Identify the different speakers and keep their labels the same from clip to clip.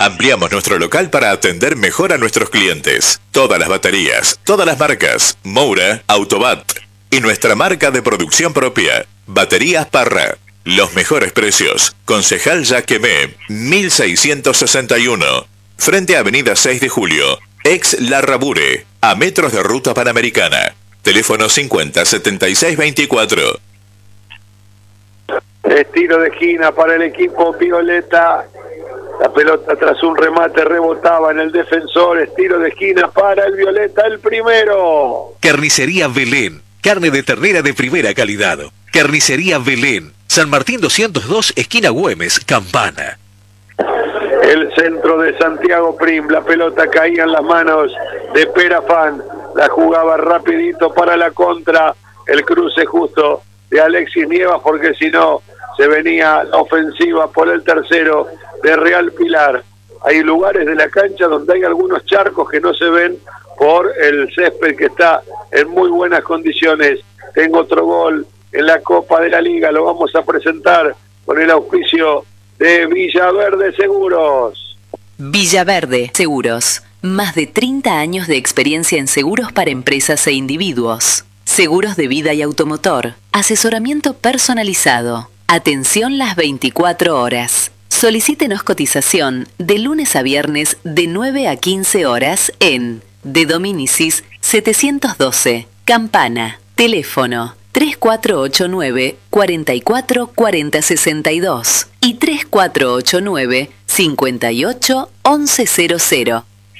Speaker 1: Ampliamos nuestro local para atender mejor a nuestros clientes. Todas las baterías, todas las marcas, Moura, Autobat. Y nuestra marca de producción propia, Baterías Parra. Los mejores precios. Concejal Yaquemé, 1661. Frente a Avenida 6 de Julio. Ex Larrabure, a metros de Ruta Panamericana. Teléfono 50 76 24.
Speaker 2: Tiro de esquina para el equipo violeta. La pelota tras un remate rebotaba en el defensor. Es tiro de esquina para el violeta, el primero.
Speaker 3: Carnicería Belén. Carne de ternera de primera calidad. Carnicería Belén. San Martín 202, esquina Güemes, Campana.
Speaker 2: El centro de Santiago Prim. La pelota caía en las manos de Perafán. La jugaba rapidito para la contra. El cruce justo de Alexis Nievas, porque si no se venía la ofensiva por el tercero de Real Pilar. Hay lugares de la cancha donde hay algunos charcos que no se ven por el césped que está en muy buenas condiciones. Tengo otro gol en la Copa de la Liga, lo vamos a presentar con el auspicio de Villaverde Seguros.
Speaker 4: Villaverde Seguros, más de 30 años de experiencia en seguros para empresas e individuos. Seguros de vida y automotor, asesoramiento personalizado, atención las 24 horas. Solicítenos cotización de lunes a viernes de 9 a 15 horas en De Dominicis 712, Campana. Teléfono 3489 44 40 62 y 3489 58 1100.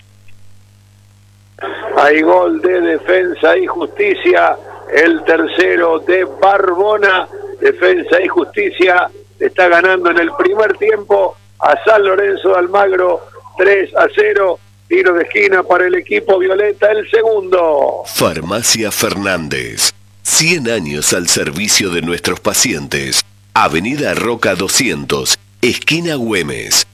Speaker 2: Hay gol de Defensa y Justicia, el tercero de Barbona. Defensa y Justicia está ganando en el primer tiempo a San Lorenzo de Almagro 3-0. Tiro de esquina para el equipo violeta, el segundo.
Speaker 5: Farmacia Fernández. 100 años al servicio de nuestros pacientes. Avenida Roca 200, esquina Güemes.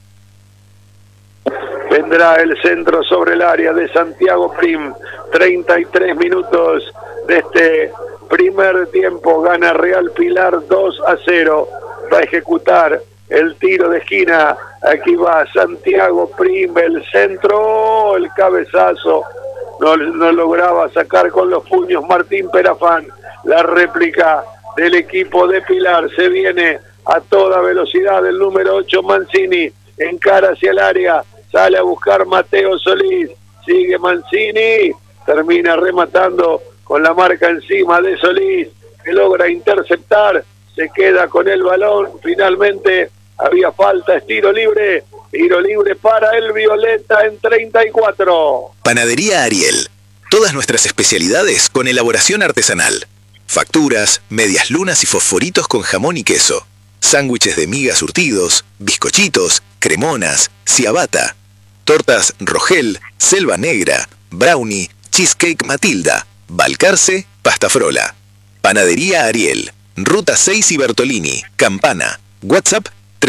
Speaker 2: Vendrá el centro sobre el área de Santiago Prim. 33 minutos de este primer tiempo. Gana Real Pilar 2-0. Va a ejecutar el tiro de esquina. Aquí va Santiago Prim, el centro, el cabezazo. No lograba sacar con los puños Martín Perafán. La réplica del equipo de Pilar. Se viene a toda velocidad el número 8 Mancini. Encara hacia el área. Sale a buscar Mateo Solís. Sigue Mancini. Termina rematando con la marca encima de Solís, que logra interceptar. Se queda con el balón. Finalmente había falta. Es tiro libre. Tiro libre para el violeta en 34.
Speaker 6: Panadería Ariel. Todas nuestras especialidades con elaboración artesanal. Facturas, medias lunas y fosforitos con jamón y queso. Sándwiches de miga surtidos, bizcochitos, cremonas, ciabatta. Tortas Rogel, Selva Negra, Brownie, Cheesecake Matilda, Balcarce, Pasta Frola. Panadería Ariel. Ruta 6 y Bertolini, Campana. WhatsApp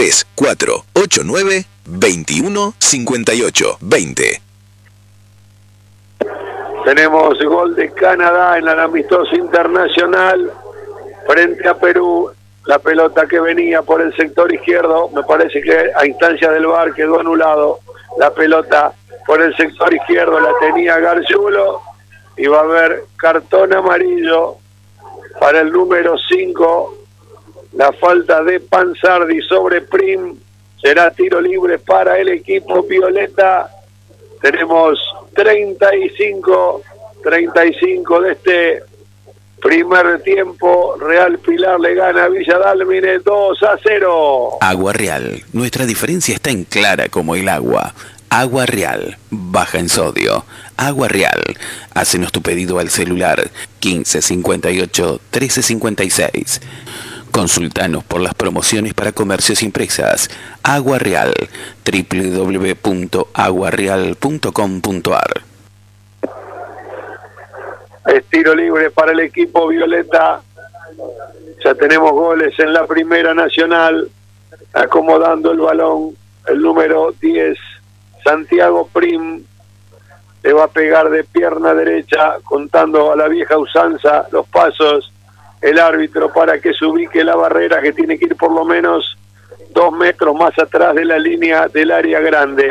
Speaker 6: 3489 21 58 20.
Speaker 2: Tenemos gol de Canadá en el amistoso internacional frente a Perú. La pelota que venía por el sector izquierdo, me parece que a instancia del VAR quedó anulado. La pelota por el sector izquierdo la tenía Gargiulo y va a haber cartón amarillo para el número 5. La falta de Panzardi sobre Prim. Será tiro libre para el equipo violeta. Tenemos 35 de este primer tiempo. Real Pilar le gana a Villa Dálmine 2-0.
Speaker 7: Agua Real. Nuestra diferencia está en clara como el agua. Agua Real. Baja en sodio. Agua Real. Hácenos tu pedido al celular 15 58 13 56. Consultanos por las promociones para comercios impresas. Agua Real. www.aguareal.com.ar.
Speaker 2: Es tiro libre para el equipo violeta. Ya tenemos goles en la Primera Nacional. Acomodando el balón el número 10, Santiago Prim. Le va a pegar de pierna derecha, contando a la vieja usanza los pasos el árbitro para que se ubique la barrera, que tiene que ir por lo menos 2 metros más atrás de la línea del área grande.